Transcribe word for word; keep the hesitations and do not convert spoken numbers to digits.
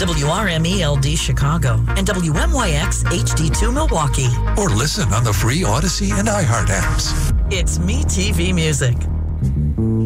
W R M E L D Chicago, and W M Y X H D two Milwaukee. Or listen on the free Odyssey and iHeart apps. It's Me T V Music.